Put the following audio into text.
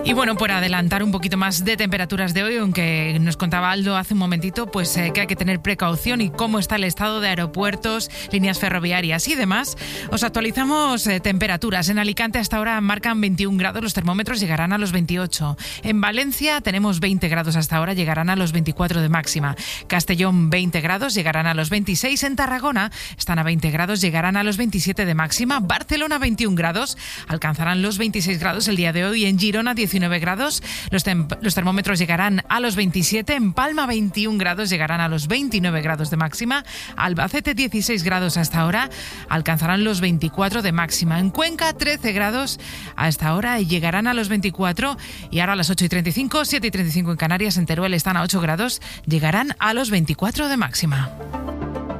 Y bueno, por adelantar un poquito más de temperaturas de hoy, aunque nos contaba Aldo hace un momentito, pues que hay que tener precaución y cómo está el estado de aeropuertos, líneas ferroviarias y demás. Os actualizamos temperaturas. En Alicante hasta ahora marcan 21 grados, los termómetros llegarán a los 28. En Valencia tenemos 20 grados hasta ahora, llegarán a los 24 de máxima. Castellón 20 grados, llegarán a los 26. En Tarragona están a 20 grados, llegarán a los 27 de máxima. Barcelona 21 grados, alcanzarán los 26 grados el día de hoy. En Girona 19 grados, los termómetros llegarán a los 27, en Palma 21 grados, llegarán a los 29 grados de máxima, Albacete 16 grados hasta ahora, alcanzarán los 24 de máxima, en Cuenca 13 grados hasta ahora y llegarán a los 24, y ahora a las 8:35, 7:35 en Canarias, en Teruel están a 8 grados, llegarán a los 24 de máxima.